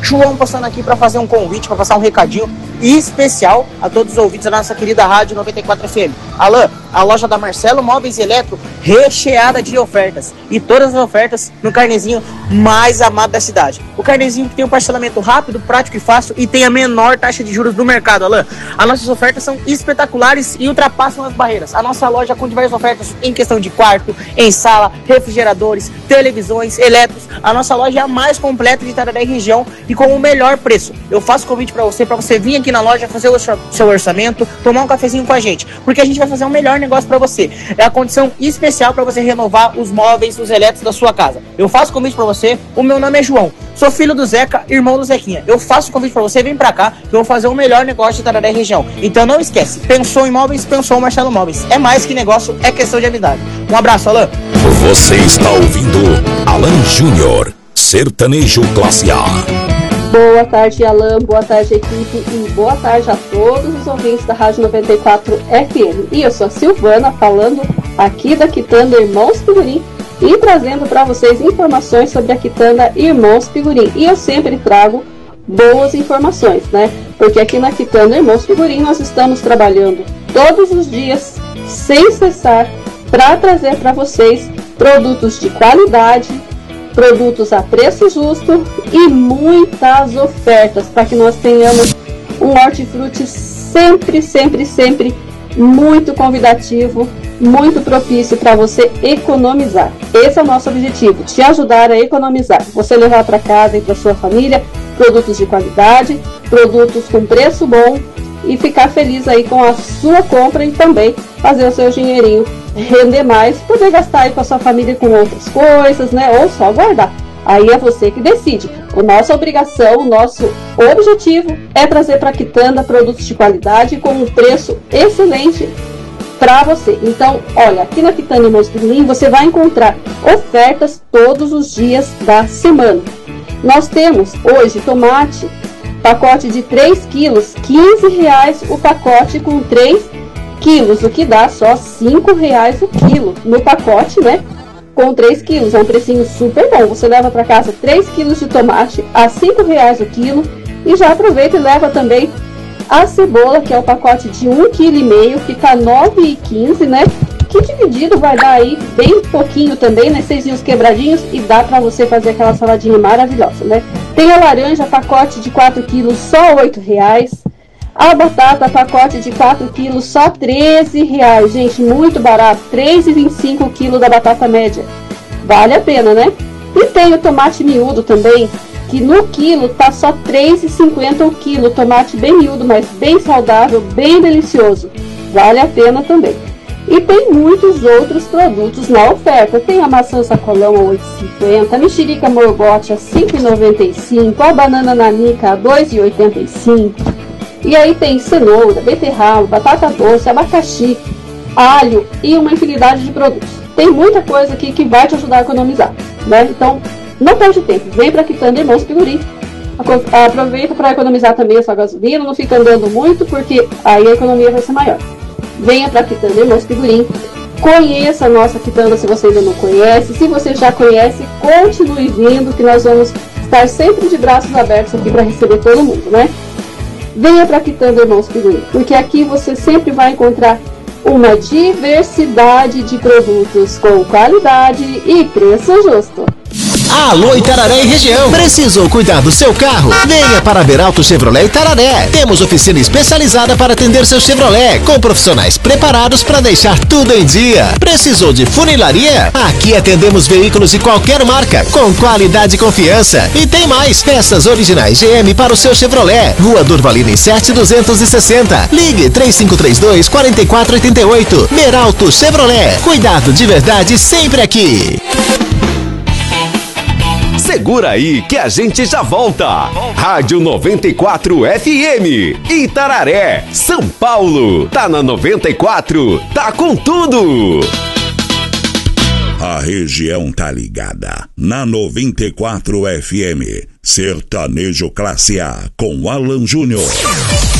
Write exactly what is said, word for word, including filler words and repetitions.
João passando aqui para fazer um convite, para passar um recadinho especial a todos os ouvintes da nossa querida Rádio noventa e quatro F M. Alan, a loja da Marcelo Móveis e Eletro recheada de ofertas, e todas as ofertas no carnezinho mais amado da cidade. O carnezinho que tem um parcelamento rápido, prático e fácil e tem a menor taxa de juros do mercado, Alan. As nossas ofertas são espetaculares e ultrapassam as barreiras. A nossa loja conta várias ofertas em questão de quarto, em sala, refrigeradores, televisões, eletros. A nossa loja é a mais completa de Itararé e região e com o melhor preço. Eu faço convite para você, para você vir aqui na loja, fazer o seu orçamento, tomar um cafezinho com a gente, porque a gente vai fazer um melhor negócio para você. É a condição especial para você renovar os móveis, os elétricos da sua casa. Eu faço convite para você, o meu nome é João, sou filho do Zeca, irmão do Zequinha. Eu faço convite para você, vem para cá, que eu vou fazer o melhor negócio de Itararé e região. Então não esquece, pensou em móveis, pensou Marcelo Móveis. É mais que negócio, é questão de habilidade. Um abraço, Alan. Você está ouvindo Alan Júnior, sertanejo classe A. Boa tarde, Alan, boa tarde, equipe, e boa tarde a todos os ouvintes da Rádio noventa e quatro F M. E eu sou a Silvana, falando aqui da Quitanda Irmãos Figurim e trazendo para vocês informações sobre a Quitanda Irmãos Figurim. E eu sempre trago boas informações, né? Porque aqui na Quitanda Irmãos Figurim nós estamos trabalhando todos os dias, sem cessar, para trazer para vocês produtos de qualidade, produtos a preço justo e muitas ofertas para que nós tenhamos um hortifruti sempre, sempre, sempre muito convidativo, muito propício para você economizar. Esse é o nosso objetivo, te ajudar a economizar. Você levar para casa e para sua família produtos de qualidade, produtos com preço bom e ficar feliz aí com a sua compra e também fazer o seu dinheirinho render mais, poder gastar aí com a sua família com outras coisas, né? Ou só guardar. Aí é você que decide. A nossa obrigação, o nosso objetivo é trazer para a Quitanda produtos de qualidade com um preço excelente para você. Então, olha, aqui na Quitanda Irmãos Figurim você vai encontrar ofertas todos os dias da semana. Nós temos hoje tomate, pacote de três quilos, quinze reais o pacote com três quilos, o que dá só cinco reais o quilo no pacote, né? Com três quilos, é um precinho super bom. Você leva para casa três quilos de tomate a cinco reais o quilo e já aproveita e leva também a cebola, que é o pacote de um vírgula cinco quilo, que tá nove reais e quinze centavos, né? Que dividido vai dar aí bem pouquinho também, né? Seisinhos quebradinhos e dá para você fazer aquela saladinha maravilhosa, né? Tem a laranja, pacote de quatro quilos, só oito reais. A batata, pacote de quatro quilos, só treze reais. Gente, muito barato. três reais e vinte e cinco centavos o quilo da batata média. Vale a pena, né? E tem o tomate miúdo também, que no quilo tá só três reais e cinquenta centavos o quilo. Tomate bem miúdo, mas bem saudável, bem delicioso. Vale a pena também. E tem muitos outros produtos na oferta. Tem a maçã sacolão a oito reais e cinquenta centavos, a mexerica morgote a cinco reais e noventa e cinco centavos, a banana nanica a dois reais e oitenta e cinco centavos. E aí tem cenoura, beterraba, batata doce, abacaxi, alho e uma infinidade de produtos. Tem muita coisa aqui que vai te ajudar a economizar, né? Então, não perde tempo. Vem para Quitanda Irmãos Figurim. Aproveita para economizar também a sua gasolina. Não fica andando muito, porque aí a economia vai ser maior. Venha para Quitanda Irmãos Figurim. Conheça a nossa Quitanda se você ainda não conhece. Se você já conhece, continue vindo, que nós vamos estar sempre de braços abertos aqui para receber todo mundo, né? Venha para Quitanda Irmãos Figurim, porque aqui você sempre vai encontrar uma diversidade de produtos com qualidade e preço justo. Alô Itararé e região, precisou cuidar do seu carro? Venha para a Beralto Chevrolet Itararé. Temos oficina especializada para atender seu Chevrolet, com profissionais preparados para deixar tudo em dia. Precisou de funilaria? Aqui atendemos veículos de qualquer marca, com qualidade e confiança. E tem mais, peças originais G M para o seu Chevrolet. Rua Durvalina em sete duzentos e sessenta. Ligue três cinco três dois, quatro quatro oito oito. Beralto Chevrolet. Cuidado de verdade sempre aqui. Segura aí que a gente já volta. Rádio noventa e quatro F M, Itararé, São Paulo. Tá na noventa e quatro, tá com tudo. A região tá ligada na noventa e quatro F M. Sertanejo Classe A com Alan Júnior.